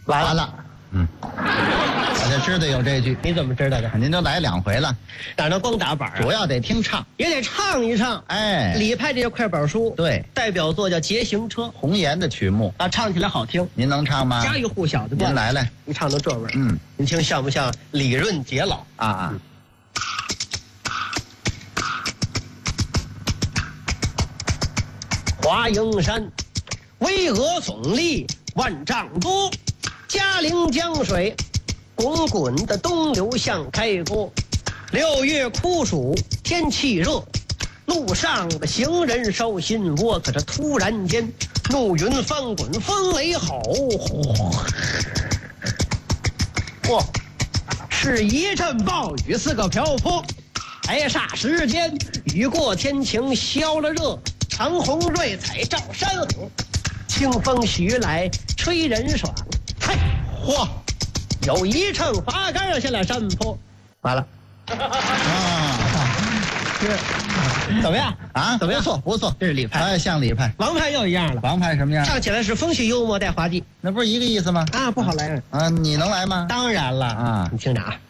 完了。我就知道有这句。 你怎么知道的？ 您都来2回了， 哪能光打板啊？ 主要得听唱， 也得唱一唱。 哎， 李派这快板书， 对， 代表作叫《捷行车》， 红颜的曲目啊，唱起来好听， 您能唱吗？ 家喻户晓的。 您来， 你唱到这味儿， 嗯， 你听像不像李润杰老啊？ 华蓥山，巍峨耸立万丈多，嘉陵江水，滚滚的东流向开锅。6月酷暑，天气热，路上的行人烧心窝。可这突然间，怒云翻滚，风雷吼，嚯，是一阵暴雨，4个瓢泼。哎，霎时间，雨过天晴，消了热。长虹瑞彩照山河，清风徐来吹人爽。嘿，嚯，有一乘滑竿下了山坡。完了。是，怎么样啊？ 怎么样？ 不错， 这是李派， 哎，像李派。 王派又一样了。 王派什么样？ 唱起来是风趣幽默带滑稽， 那不是一个意思吗？ 啊，不好来啊，你能来吗？ 当然了啊， 你听着啊。